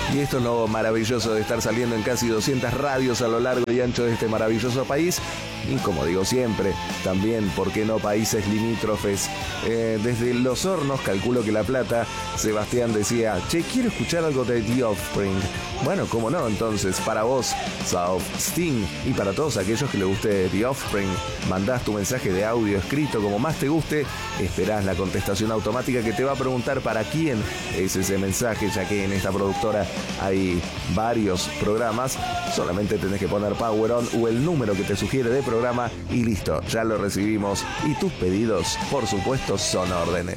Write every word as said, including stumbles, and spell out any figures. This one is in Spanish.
Y esto es lo maravilloso de estar saliendo en casi doscientas radios a lo largo y ancho de este maravilloso país. Y como digo siempre, también, ¿por qué no países limítrofes? Eh, desde Los Hornos, calculo que La Plata, Sebastián decía, che, quiero escuchar algo de The Offspring. Bueno, cómo no, entonces, para vos, South Sting, y para todos aquellos que les guste The Offspring, mandás tu mensaje de audio escrito como más te guste, esperás la contestación automática que te va a preguntar para quién es ese mensaje, ya que en esta productora hay varios programas. Solamente tenés que poner Power On o el número que te sugiere de programa y listo, ya lo recibimos. Y tus pedidos, por supuesto, son órdenes.